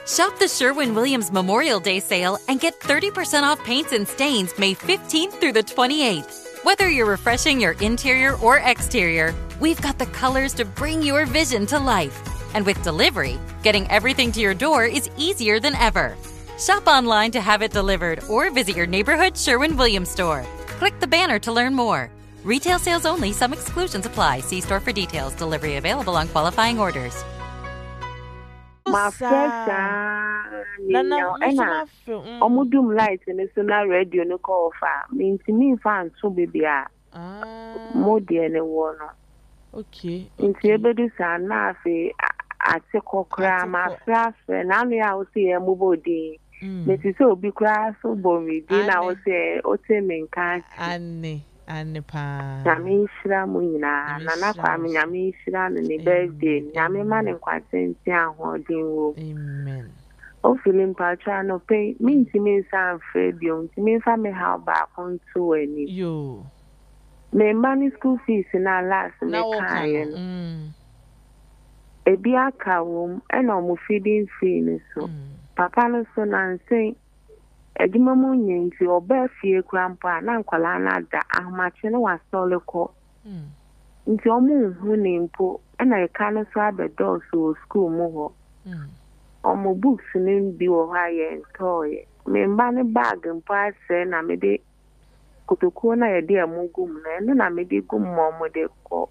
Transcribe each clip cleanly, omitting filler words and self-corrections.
Shop the Sherwin-Williams Memorial Day sale and get 30% off paints and stains May 15th through the 28th. Whether you're refreshing your interior or exterior, we've got the colors to bring your vision to life. And with delivery, getting everything to your door is easier than ever. Shop online to have it delivered or visit your neighborhood Sherwin-Williams store. Click the banner to learn more. Retail sales only. Some exclusions apply. See store for details. Delivery available on qualifying orders. My first omudum light in the solar radio no call for means me fan so baby more dear ne one. Okay. Into everybody sa na fe at a cockra my flash and only I will see a mobile day. Mrs. So be crass so boring. Then I will say, Otemen can't. Anne pa. Yamishra Muina, Nana Kwame Yamishra and the birthday, Yamiman and Quatentia holding room. Amen. Oh, feeling Patrano pay means to me some Fabian, to me family how back on to any. You. My money school fees in our last kind. A beer cow room and almost feeding feelings so. Papa no so nan say edima mo nyenzi oba fie krampa na nkwala na da ahmache no wasole ko nti omo hu ne mpo na e ka no so abedo so school mo ho omo books ne bi wo ha ye ntoye me mba ne bag mpo ase na me de kotoko na ye de amugum na me de gum mo de ko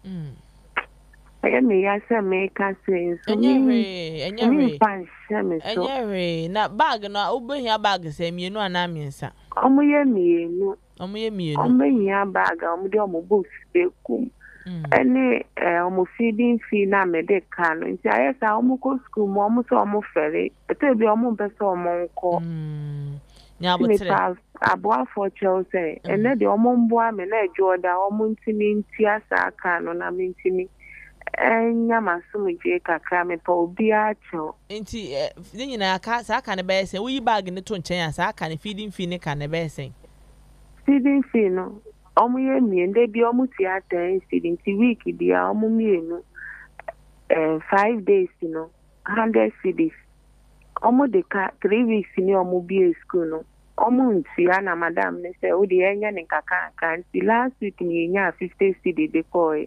I me say me can say so me pan shame so enye na bag na obehia bag say mienu ana miensa omo ye mienu omo hia bag omo de omo books be kum ene omo feeding fee na me de ka no nti ayesa omo ko school mo omo so omo fere eto bi omo be so omo nko nya botre aboa for Chelsea ene de omo mboa me na ejoda omo ntimi nti asa aka no na me ntimi enya masumuje kakra me pa obi acho nti nyina aka sa aka ne be se wi bag ne to nchen asa aka ne feeding fee ne ka ne be se feeding fee no omu ye miende bi omu ti ata feeding ti week dia omu mienu 5 days no 100 cedis omu de ka 3 weeks ni omu bi school no omu nti ana madam ne se o de enya ne kaka kan ti last week ni enya 50 cedi de koi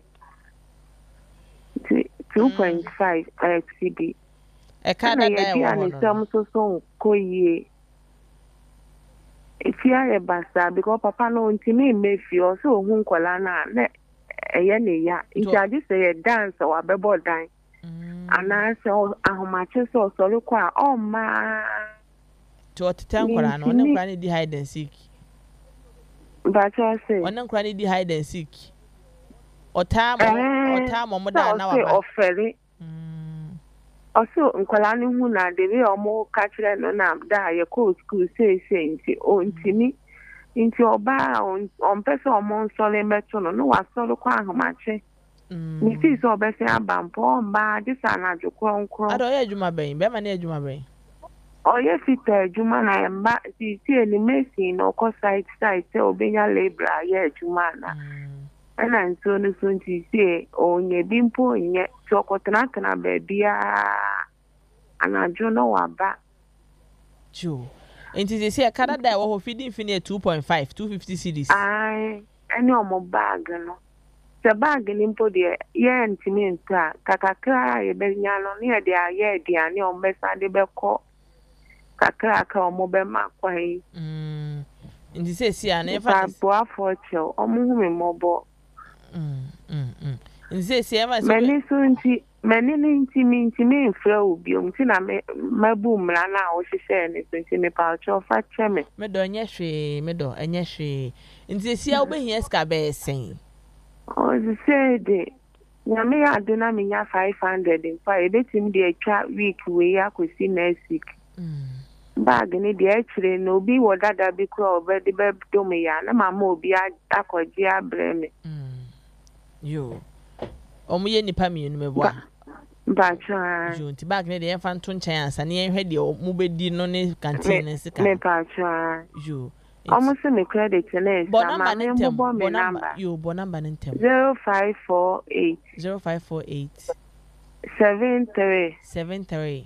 2.5 CD. E kada da e wo no. Some so koye. If you are basa because papa no ntimi mefi o so hu nkola na eye ne ya. Nti ade say dance or bebo dan. Ana so ahomache so so kwa o ma to otetan nkola no ne nkola ne di hide and seek. But I say one nkola ne di hide and seek. Otamo moda na wa ofere also nkwala ni hu na de we omo ka kire no na da ye ko school say nti o ntimi nti oba on person omo nsole meto no wa sole kwa ahomache ni fi so be se abampo mba disa na jukro nkro ado ye adwuma ben be ma na adwuma ben o ye fita adwuma na mba ti ni mesi no ko site obenya labor ye adwuma na ana nso no so nti sie onye bimpo nye chokotana kana bebia anajo no waba jo nti sie Canada wo feeding fee 2.5 250 cedis ai ani omo bag no se bag ni mpo de ye ntimi nta kakakra ye benya no ne de aye de ani o mbesa de beko kakra ka omo be makwai nti sie ana e fa bo afocho omo hu me mobo nze se ema so meni so nti meni ni ntimi mfra obi nti na mabu mra na o hihye ne so nti me pa cho fa cheme me do enye hwe nti se obehia ska be sen o se de nyame ya de na menya 500 mfa ebetim de atwa week we ya kwesi next week bag ni de achire no obi wodada bi kro obedi be do me ya na mama obi akoji abreme yo omuye nipa mienu meboa bacha jo nti bag ne de enfa nto nchen ansa ne enhwe de mu bedi no ne canteen ne sika me bacha jo almost me credit ne sama ne mbo number yo bo number ne ntem 0548 73